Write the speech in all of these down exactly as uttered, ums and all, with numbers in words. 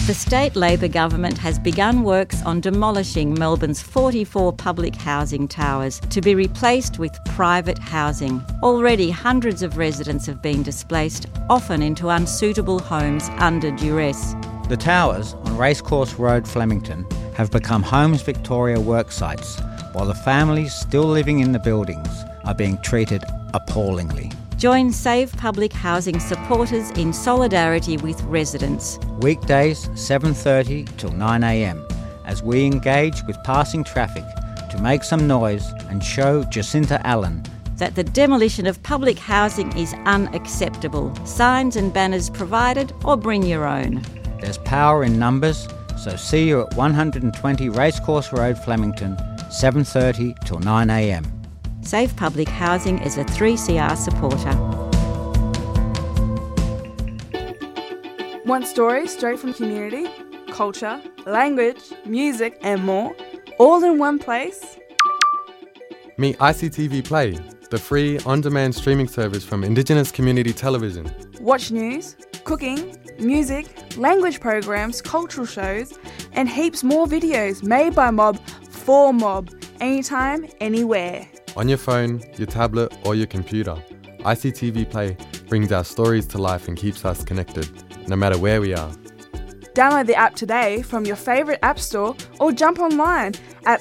The state Labor government has begun works on demolishing Melbourne's forty-four public housing towers to be replaced with private housing. Already hundreds of residents have been displaced, often into unsuitable homes under duress. The towers on Racecourse Road, Flemington, have become Homes Victoria work sites, while the families still living in the buildings are being treated appallingly. Join Save Public Housing supporters in solidarity with residents. Weekdays seven thirty till nine a m as we engage with passing traffic to make some noise and show Jacinta Allen that the demolition of public housing is unacceptable. Signs and banners provided, or bring your own. There's power in numbers, so see you at one hundred twenty Racecourse Road, Flemington, seven thirty till nine a m. Save Public Housing is a three C R supporter. Want stories straight from community, culture, language, music and more, all in one place? Meet I C T V Play, the free on-demand streaming service from Indigenous Community Television. Watch news, cooking, music, language programs, cultural shows, and heaps more videos made by Mob for Mob, anytime, anywhere. On your phone, your tablet or your computer, I C T V Play brings our stories to life and keeps us connected, no matter where we are. Download the app today from your favourite app store or jump online at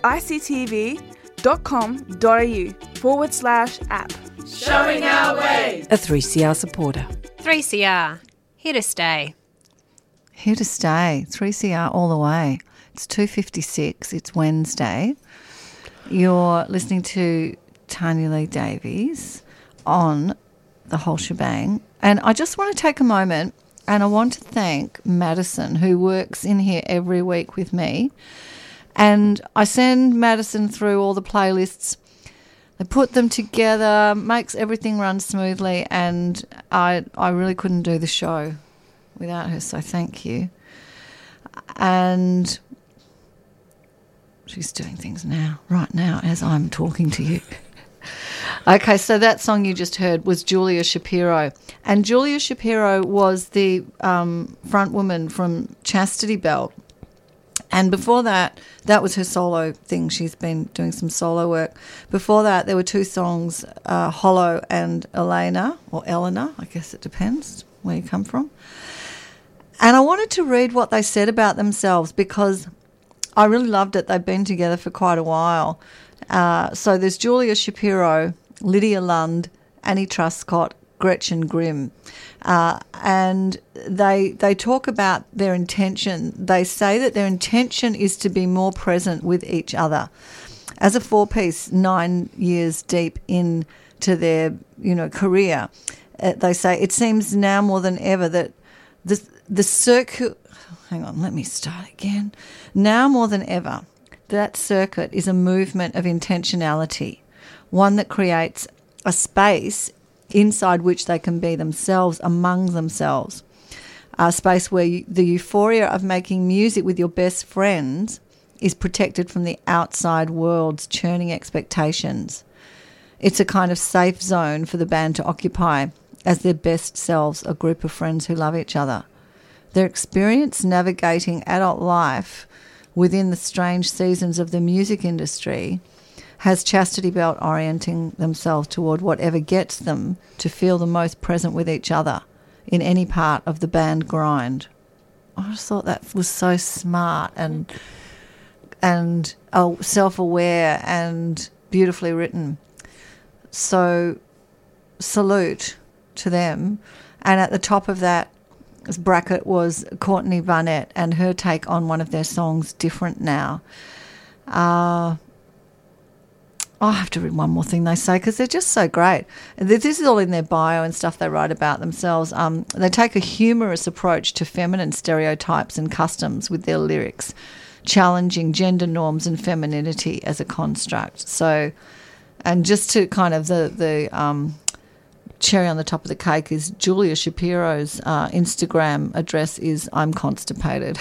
ictv.com.au forward slash app. Showing our way. A three C R supporter. three C R, here to stay. Here to stay, three C R all the way. It's two fifty-six, it's Wednesday. You're listening to Tanya Lee Davies on The Whole Shebang. And I just want to take a moment and I want to thank Madison, who works in here every week with me. And I send Madison through all the playlists. They put them together, makes everything run smoothly, and I I really couldn't do the show without her, so thank you. And she's doing things now, right now, as I'm talking to you. Okay, so that song you just heard was Julia Shapiro. And Julia Shapiro was the um, front woman from Chastity Belt. And before that, that was her solo thing. She's been doing some solo work. Before that, there were two songs, uh, Hollow and Elena, or Eleanor, I guess it depends where you come from. And I wanted to read what they said about themselves because I really loved it. They've been together for quite a while. Uh, so there's Julia Shapiro, Lydia Lund, Annie Truscott, Gretchen Grimm. Uh, and they they talk about their intention. They say that their intention is to be more present with each other. As a four-piece, nine years deep into their you know career, uh, they say it seems now more than ever that the the circuit. Hang on, let me start again. Now more than ever, that circuit is a movement of intentionality, one that creates a space inside which they can be themselves among themselves, a space where you, the euphoria of making music with your best friends is protected from the outside world's churning expectations. It's a kind of safe zone for the band to occupy as their best selves, a group of friends who love each other. Their experience navigating adult life within the strange seasons of the music industry has Chastity Belt orienting themselves toward whatever gets them to feel the most present with each other in any part of the band grind. I just thought that was so smart and and uh, self-aware and beautifully written. So salute to them. And at the top of that bracket was Courtney Barnett and her take on one of their songs, Different Now. Uh, I have to read one more thing they say because they're just so great. This is all in their bio and stuff they write about themselves. Um, they take a humorous approach to feminine stereotypes and customs with their lyrics, challenging gender norms and femininity as a construct. So, and just to kind of the, the um, cherry on the top of the cake is Julia Shapiro's uh, Instagram address is I'm constipated.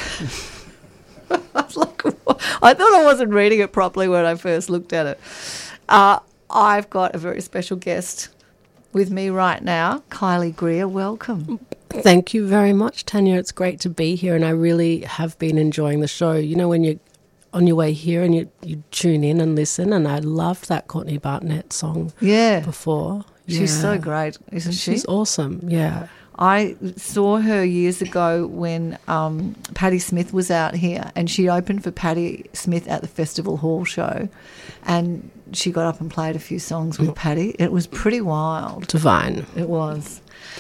I was like, I thought I wasn't reading it properly when I first looked at it. Uh, I've got a very special guest with me right now, Kylie Greer. Welcome. Thank you very much, Tanya. It's great to be here, and I really have been enjoying the show. You know, when you're on your way here and you, you tune in and listen, and I loved that Courtney Barnett song Yeah. before. She's Yeah. so great, isn't she? She's awesome, yeah. I saw her years ago when um, Patti Smith was out here, and she opened for Patti Smith at the Festival Hall show, and she got up and played a few songs with Patti. It was pretty wild. Divine. It was.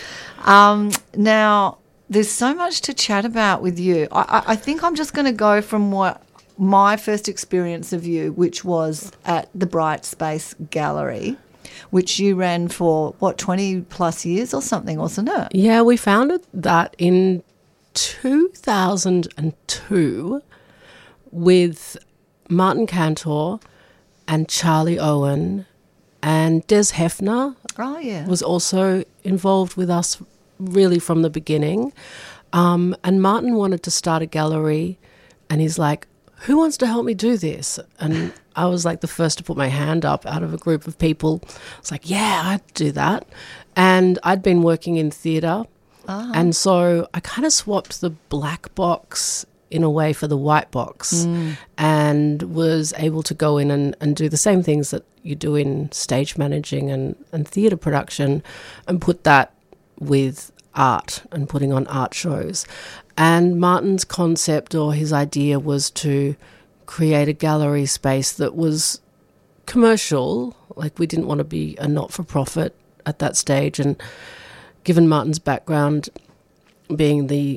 Um, now, there's so much to chat about with you. I, I, I think I'm just going to go from what my first experience of you, which was at the Bright Space Gallery, which you ran for, what, twenty plus years or something, wasn't it? Yeah, we founded that in two thousand two with Martin Cantor and Charlie Owen, and Des Hefner Oh, yeah. was also involved with us really from the beginning. Um, and Martin wanted to start a gallery, and he's like, who wants to help me do this? And I was like the first to put my hand up out of a group of people. I was like, yeah, I'd do that. And I'd been working in theatre. Ah. And so I kind of swapped the black box in a way for the white box Mm. and was able to go in and, and do the same things that you do in stage managing and, and theatre production and put that with art and putting on art shows. And Martin's concept or his idea was to create a gallery space that was commercial, like we didn't want to be a not-for-profit at that stage. And given Martin's background being the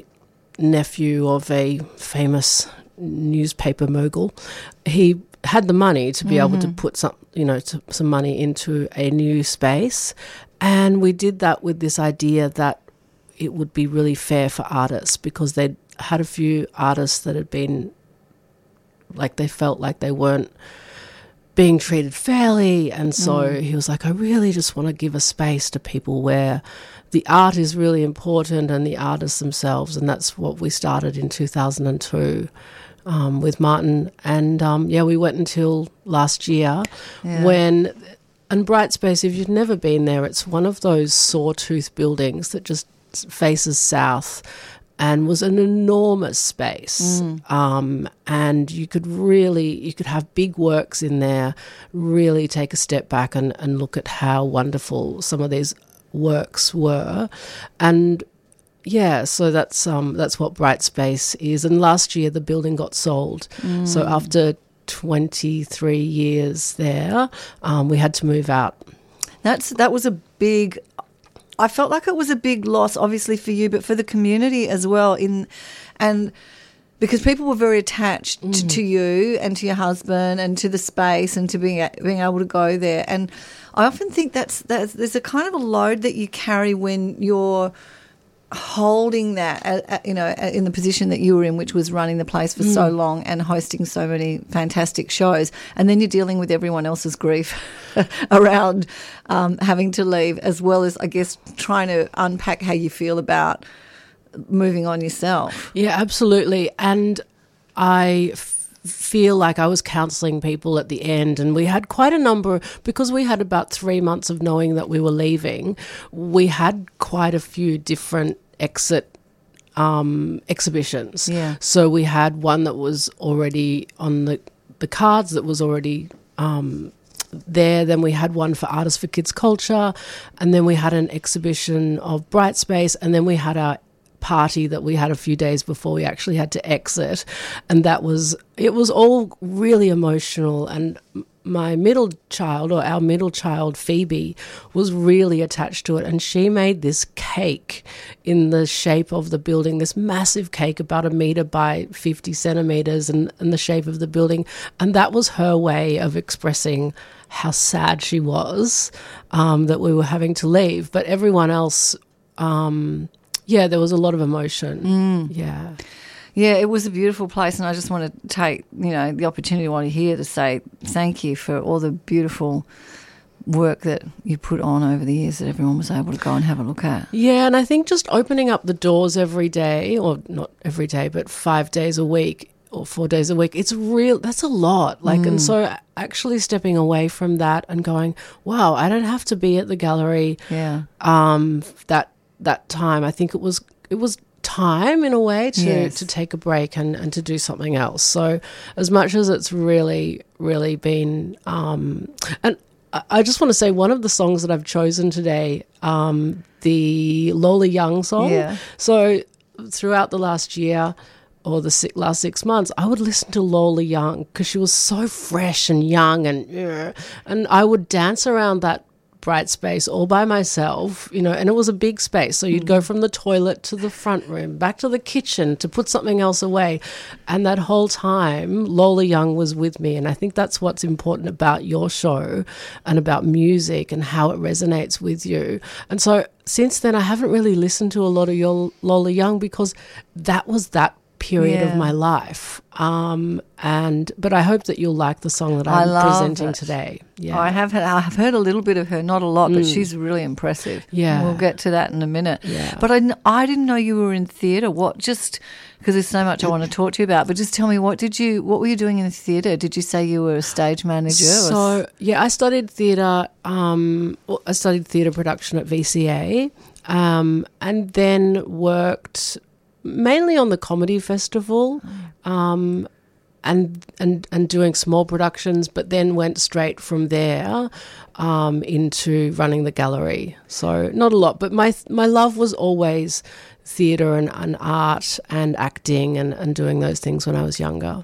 nephew of a famous newspaper mogul, he had the money to be mm-hmm. able to put some, you know, to, some money into a new space. And we did that with this idea that it would be really fair for artists, because they'd had a few artists that had been, like, they felt like they weren't being treated fairly. And so mm. he was like, I really just want to give a space to people where the art is really important and the artists themselves. And that's what we started in two thousand two um, with Martin. And, um, yeah, we went until last year yeah. when... And Bright Space, if you've never been there, it's one of those sawtooth buildings that just faces south and was an enormous space. Mm. Um, and you could really, you could have big works in there, really take a step back and, and look at how wonderful some of these works were. And yeah, so that's um that's what Bright Space is. And last year the building got sold. Mm. So after twenty-three years there, um, we had to move out. That's that was a big. I felt like it was a big loss, obviously for you, but for the community as well. In and because people were very attached Mm. to, to you and to your husband and to the space and to being being able to go there. And I often think that's that's there's a kind of a load that you carry when you're holding that, uh, uh, you know, uh, in the position that you were in, which was running the place for mm. so long and hosting so many fantastic shows, and then you're dealing with everyone else's grief around um, having to leave, as well as, I guess, trying to unpack how you feel about moving on yourself. Yeah, absolutely. And I f- feel like I was counselling people at the end, and we had quite a number, because we had about three months of knowing that we were leaving. We had quite a few different exit um, exhibitions. Yeah. So we had one that was already on the, the cards, that was already um, there. Then we had one for Artists for Kids Culture, and then we had an exhibition of Bright Space, and then we had our party that we had a few days before we actually had to exit, and that was it was all really emotional. And my middle child, or our middle child, Phoebe, was really attached to it, and she made this cake in the shape of the building, this massive cake about a metre by fifty centimetres, and, and the shape of the building, and that was her way of expressing how sad she was um, that we were having to leave. But everyone else um, yeah, there was a lot of emotion. Mm. Yeah. Yeah, it was a beautiful place, and I just want to take, you know, the opportunity while you're here to say thank you for all the beautiful work that you put on over the years that everyone was able to go and have a look at. Yeah, and I think just opening up the doors every day, or not every day, but five days a week or four days a week, it's real, that's a lot. Like, mm. and so actually stepping away from that and going, wow, I don't have to be at the gallery yeah. um, that that time, I think it was it was time in a way to, Yes. to take a break and, and to do something else. So as much as it's really, really been um, – and I- I just want to say one of the songs that I've chosen today, um, the Lola Young song. Yeah. So throughout the last year or the si- last six months, I would listen to Lola Young because she was so fresh and young and uh, and I would dance around that bright space all by myself, you know, and it was a big space. So you'd go from the toilet to the front room, back to the kitchen to put something else away. And that whole time, Lola Young was with me. And I think that's what's important about your show and about music and how it resonates with you. And so since then, I haven't really listened to a lot of your Lola Young because that was that period Yeah. of my life. Um, and but I hope that you'll like the song that I I'm love presenting it. today. Yeah. I have I have heard a little bit of her, not a lot, but she's really impressive. Yeah. We'll get to that in a minute. Yeah. But I, kn- I didn't know you were in theatre. What, just because there's so much I want to talk to you about, but just tell me, what did you, what were you doing in theatre? Did you say you were a stage manager? or s- So yeah, I studied theatre. Um, well, I studied theatre production at V C A, um, and then worked mainly on the comedy festival, um, and and and doing small productions. But then went straight from there um, into running the gallery. So not a lot, but my my love was always theatre and, and art and acting and, and doing those things when I was younger.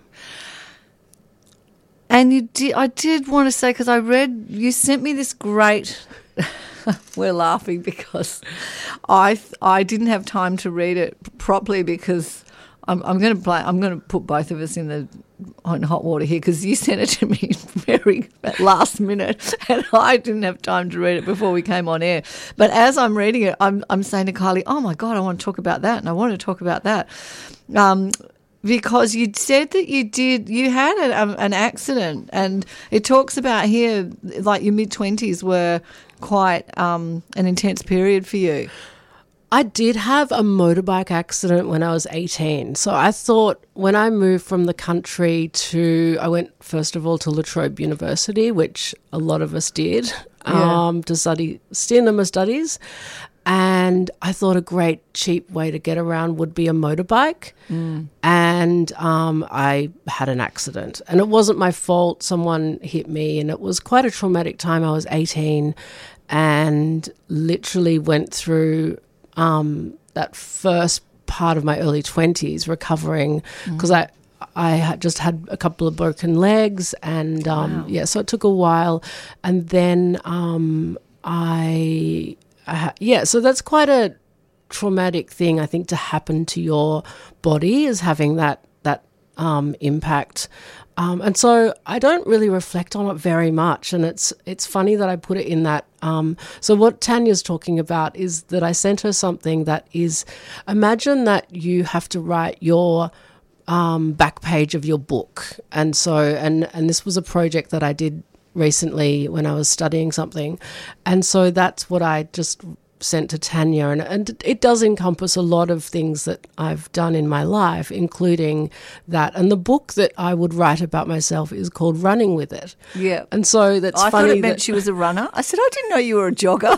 And you did, I did want to say, because I read, you sent me this great, we're laughing because I I didn't have time to read it properly because I'm, I'm going to play, I'm going to put both of us in the in hot water here because you sent it to me very at last minute and I didn't have time to read it before we came on air. But as I'm reading it, I'm I'm saying to Kylie, oh my God, I want to talk about that and I want to talk about that. Um, Because you said that you did, you had a, um, an accident, and it talks about here, like your mid-twenties were quite um, an intense period for you. I did have a motorbike accident when I was eighteen. So I thought when I moved from the country to, I went first of all to La Trobe University, which a lot of us did, Yeah. um, to study cinema studies. And I thought a great cheap way to get around would be a motorbike. Mm. And um, I had an accident. And it wasn't my fault. Someone hit me and it was quite a traumatic time. I was eighteen and literally went through um, that first part of my early twenties recovering because mm. I I had just had a couple of broken legs and um, wow. yeah, so it took a while. And then um, I... Uh, yeah, so that's quite a traumatic thing, I think, to happen to your body, is having that that um, impact. Um, and so I don't really reflect on it very much, and it's it's funny that I put it in that. Um, so what Tanya's talking about is that I sent her something that is, imagine that you have to write your um, back page of your book, and so and and this was a project that I did recently when I was studying something, and so that's what I just sent to Tanya, and, and it does encompass a lot of things that I've done in my life, including that. And the book that I would write about myself is called Running With It. Yeah. And so that's I funny. thought it meant that, she was a runner. I said, I didn't know you were a jogger.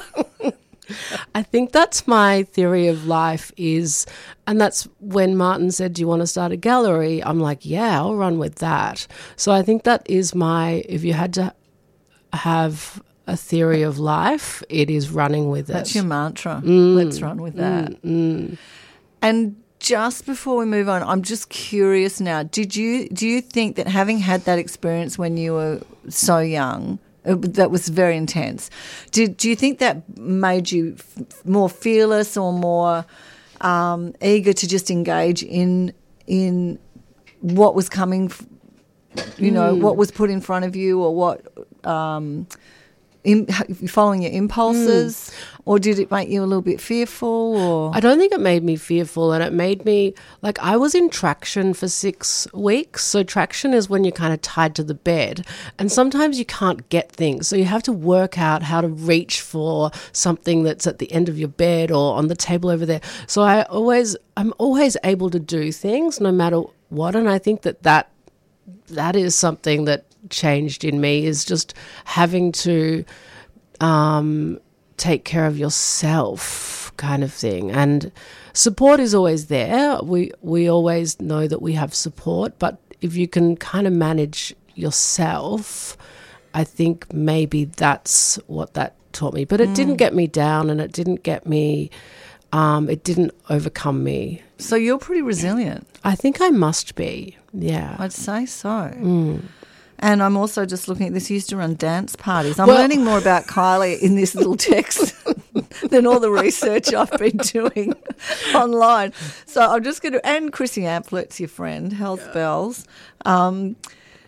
I think that's my theory of life is, and that's when Martin said, do you want to start a gallery? I'm like, yeah, I'll run with that. So I think that is my, if you had to have a theory of life, it is running with it. That's your mantra. Mm, Let's run with that. Mm, mm. And just before we move on, I'm just curious now. Did you do you think that having had that experience when you were so young, uh, that was very intense, did do you think that made you f- more fearless or more um, eager to just engage in in what was coming? F- you know, Mm. what was put in front of you, or what? Um, In, following your impulses, mm. or did it make you a little bit fearful? Or I don't think it made me fearful, and it made me, like, I was in traction for six weeks. So traction is when you're kind of tied to the bed, and sometimes you can't get things. So you have to work out how to reach for something that's at the end of your bed or on the table over there. So I always, I'm always able to do things no matter what, and I think that that, that is something that changed in me, is just having to um, take care of yourself, kind of thing. And support is always there. We we always know that we have support, but if you can kind of manage yourself, I think maybe that's what that taught me. But it mm. didn't get me down, and it didn't get me, um, it didn't overcome me. So you're pretty resilient. I think I must be, yeah. I'd say so. Mm. And I'm also just looking at this. You used to run dance parties. I'm Well- learning more about Kylie in this little text than all the research I've been doing online. So I'm just going to, and Chrissy Amplett's your friend, Health Bells. Um,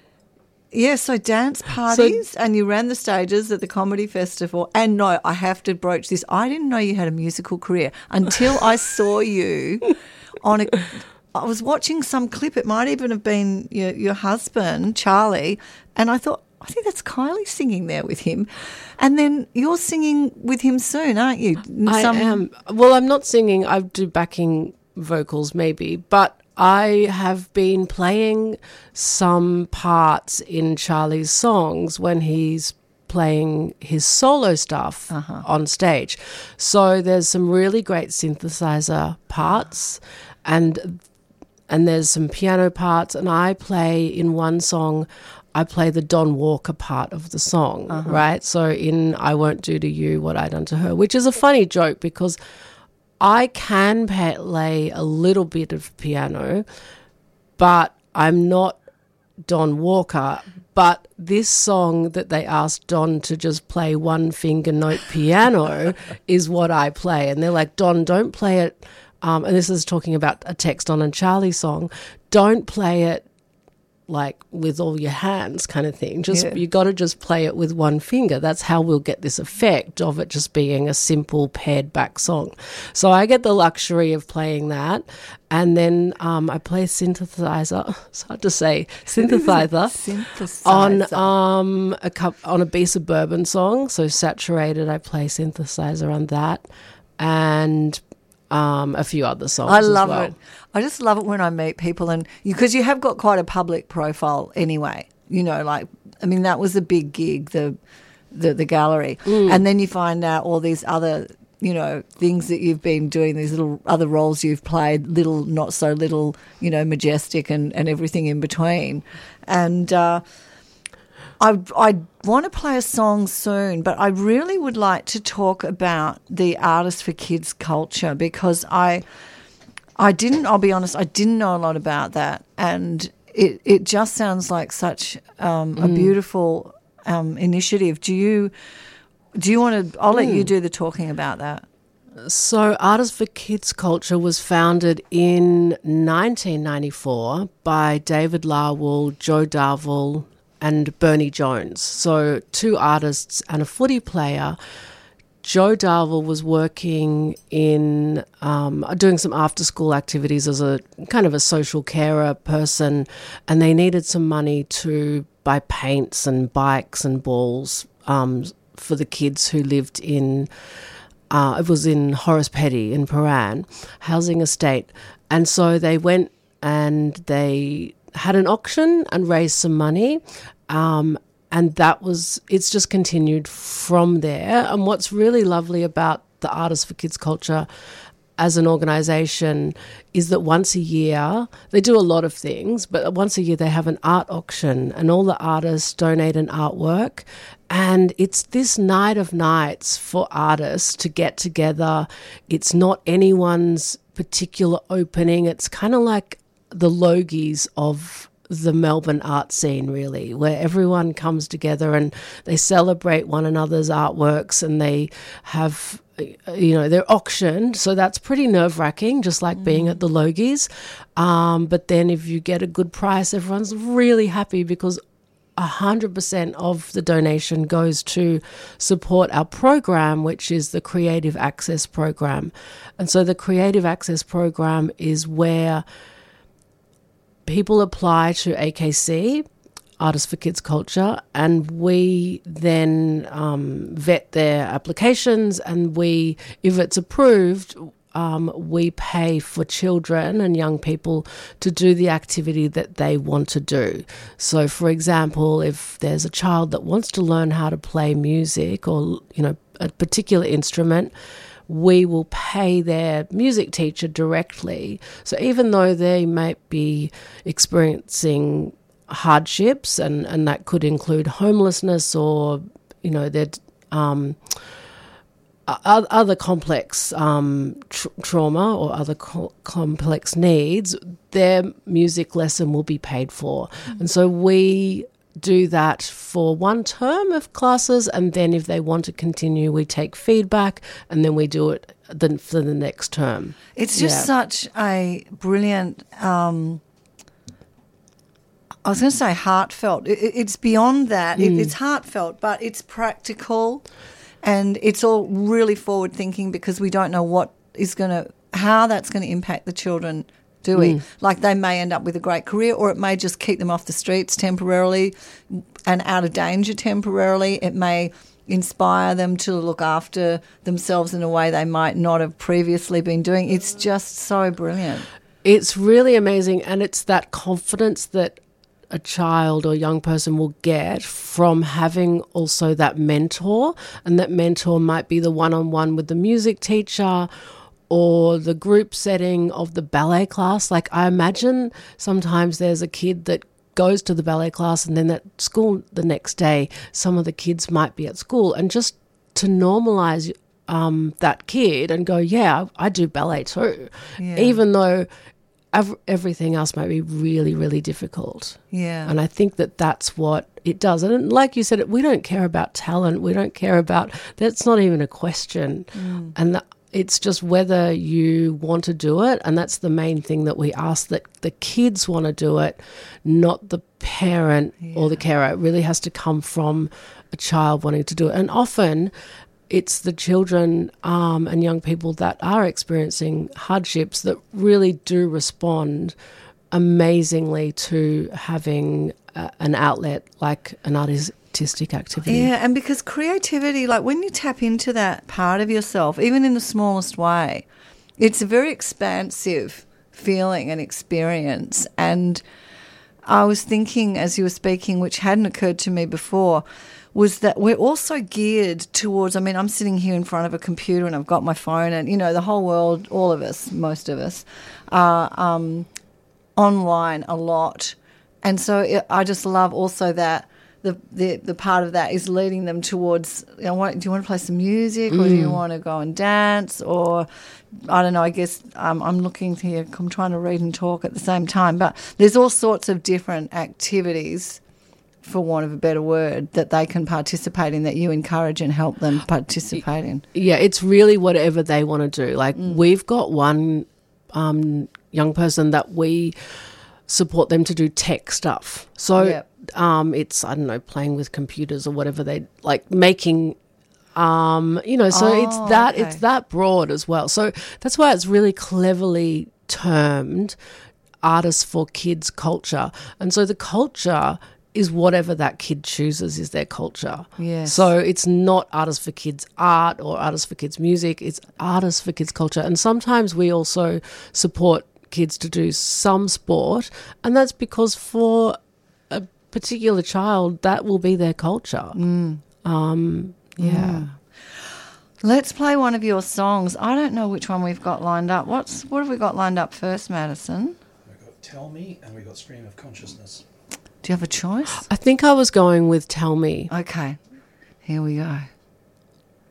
yeah, so dance parties, and you ran the stages at the Comedy Festival. And no, I have to broach this. I didn't know you had a musical career until I saw you on a... I was watching some clip. It might even have been your, your husband, Charlie, and I thought, I think that's Kylie singing there with him. And then you're singing with him soon, aren't you? I Some- am. Well, I'm not singing. I do backing vocals maybe, but I have been playing some parts in Charlie's songs when he's playing his solo stuff Uh-huh. on stage. So there's some really great synthesizer parts, and and there's some piano parts, and I play in one song, I play the Don Walker part of the song, Uh-huh. right? So in I Won't Do to You What I Done to Her, which is a funny joke because I can play a little bit of piano, but I'm not Don Walker. But this song that they asked Don to just play one finger note piano is what I play. And they're like, Don, don't play it. Um, and this is talking about a Text on a Charlie song. Don't play it like with all your hands kind of thing. Just Yeah. you got to just play it with one finger. That's how we'll get this effect of it just being a simple paired back song. So I get the luxury of playing that, and then um, I play synthesizer. It's hard to say synthesizer Synthesizer. on um a cup on a B Suburban song. So Saturated, I play synthesizer on that, and um a few other songs. I as love well. it. I just love it when I meet people, and because you, you have got quite a public profile anyway. You know, like I mean, that was a big gig, the the, the gallery, Mm. and then you find out all these other, you know, things that you've been doing, these little other roles you've played, little, not so little, you know, Majestic and, and everything in between, and. uh I, I want to play a song soon, but I really would like to talk about the Artists for Kids culture, because I I didn't, I'll be honest, I didn't know a lot about that, and it, it just sounds like such um, a beautiful um, initiative. Do you do you want to, I'll let you do the talking about that. So Artists for Kids Culture was founded in nineteen ninety-four by David Larwell, Joe Darville and Bernie Jones. So two artists and a footy player. Joe Darville was working in um, doing some after school activities as a kind of a social carer person, and they needed some money to buy paints and bikes and balls um, for the kids who lived in uh, it was in Horace Petty in Paran housing estate. And so they went and they had an auction and raised some money, um, and that was, it's just continued from there. And what's really lovely about the Artists for Kids Culture as an organisation is that once a year, they do a lot of things, but once a year they have an art auction, and all the artists donate an artwork, and it's this night of nights for artists to get together. It's not anyone's particular opening. It's kind of like the Logies of the Melbourne art scene, really, where everyone comes together and they celebrate one another's artworks, and they have, you know, they're auctioned. So that's pretty nerve-wracking, just like mm. being at the Logies. Um, but then if you get a good price, everyone's really happy because one hundred percent of the donation goes to support our program, which is the Creative Access Program. And so the Creative Access Program is where people apply to A K C, Artists for Kids Culture, and we then um, vet their applications, and we, if it's approved, um, we pay for children and young people to do the activity that they want to do. So, for example, if there's a child that wants to learn how to play music or, you know, a particular instrument, we will pay their music teacher directly. So even though they might be experiencing hardships, and, and that could include homelessness or, you know, their um, other complex um, tr- trauma or other co- complex needs, their music lesson will be paid for. Mm-hmm. And so we do that for one term of classes, and then if they want to continue, we take feedback, and then we do it then for the next term. It's just yeah. such a brilliant, um, I was going to say heartfelt. It, it's beyond that. Mm. It, it's heartfelt, but it's practical, and it's all really forward thinking, because we don't know what is going to, how that's going to impact the children. Do we? Mm. Like, they may end up with a great career, or it may just keep them off the streets temporarily and out of danger temporarily. It may inspire them to look after themselves in a way they might not have previously been doing. It's just so brilliant. It's really amazing, and it's that confidence that a child or young person will get from having also that mentor, and that mentor might be the one-on-one with the music teacher or the group setting of the ballet class. Like, I imagine sometimes there's a kid that goes to the ballet class, and then at school the next day, some of the kids might be at school, and just to normalise um, that kid and go, yeah, I, I do ballet too, yeah. even though ev- everything else might be really, really difficult. Yeah. And I think that that's what it does. And like you said, we don't care about talent. We don't care about, that's not even a question. Mm. And the, it's just whether you want to do it, and that's the main thing that we ask, that the kids want to do it, not the parent yeah. or the carer. It really has to come from a child wanting to do it. And often it's the children um, and young people that are experiencing hardships that really do respond amazingly to having a, an outlet like an artist. Artistic activity. Yeah, and because creativity, like when you tap into that part of yourself, even in the smallest way, it's a very expansive feeling and experience. And I was thinking as you were speaking, which hadn't occurred to me before, was that we're also geared towards, I mean, I'm sitting here in front of a computer and I've got my phone, and, you know, the whole world, all of us, most of us, are um, online a lot. And so it, I just love also that The, the the part of that is leading them towards, you know, what, do you want to play some music or mm. do you want to go and dance, or I don't know, I guess um, I'm looking here, I'm trying to read and talk at the same time, but there's all sorts of different activities, for want of a better word, that they can participate in, that you encourage and help them participate in. Yeah, it's really whatever they want to do. Like mm. we've got one um, young person that we support them to do tech stuff. So yep. Um, it's, I don't know, playing with computers or whatever they like, making, um, you know, so oh, it's that, okay. it's that broad as well. So that's why it's really cleverly termed Artists for Kids culture. And so the culture is whatever that kid chooses is their culture. Yes. So it's not Artists for Kids art or Artists for Kids music, it's Artists for Kids culture. And sometimes we also support kids to do some sport, and that's because for a particular child, that will be their culture. Mm. Um, yeah. Mm. Let's play one of your songs. I don't know which one we've got lined up. What's what have we got lined up first, Madison? We've got Tell Me and we've got Stream of Consciousness. Do you have a choice? I think I was going with Tell Me. Okay. Here we go.